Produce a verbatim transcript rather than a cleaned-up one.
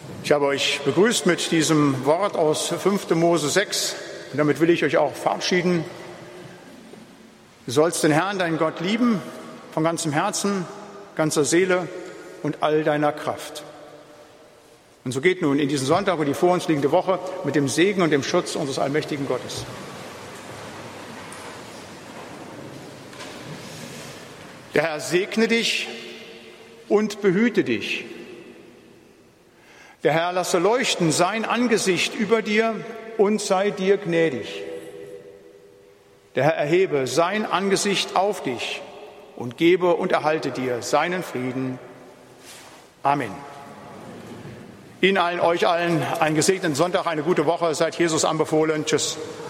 Ich habe euch begrüßt mit diesem Wort aus fünfter Mose sechs und damit will ich euch auch verabschieden. Du sollst den Herrn, deinen Gott, lieben, von ganzem Herzen, ganzer Seele und all deiner Kraft. Und so geht nun in diesen Sonntag und die vor uns liegende Woche mit dem Segen und dem Schutz unseres allmächtigen Gottes. Der Herr segne dich und behüte dich. Der Herr lasse leuchten sein Angesicht über dir und sei dir gnädig. Der Herr erhebe sein Angesicht auf dich und gebe und erhalte dir seinen Frieden. Amen. Ihnen allen, euch allen einen gesegneten Sonntag, eine gute Woche. Seid Jesus anbefohlen. Tschüss.